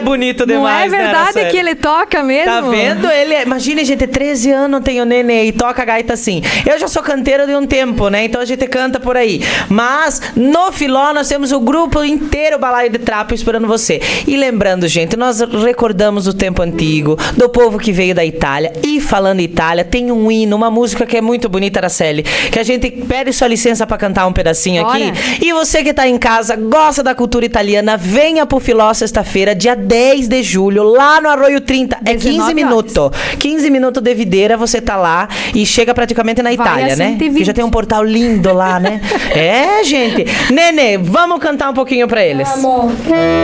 bonito demais, não é verdade, né, que ele toca mesmo? Tá vendo? Imagine, gente, 13 anos tem o Nenê e toca gaita assim. Eu já sou canteira de um tempo, né? Então a gente canta por aí. Mas no Filó nós temos o grupo inteiro Balaio de Trapo esperando você. E lembrando, gente, nós recordamos o tempo antigo, do povo que veio da Itália. E falando em Itália, tem um hino, uma música que é muito bonita, Araceli, que a gente pede sua licença pra cantar um pedacinho aqui. E você que tá em casa, gosta da cultura italiana, venha pro Filó sexta-feira, dia 10 de julho, lá no Arroio 30. É 15 minutos. 15 minutos de videira, você tá lá e chega praticamente na Itália, assim, né? Que já tem um portal lindo lá, né? É, gente. Nenê, vamos cantar um pouquinho pra eles. Amor.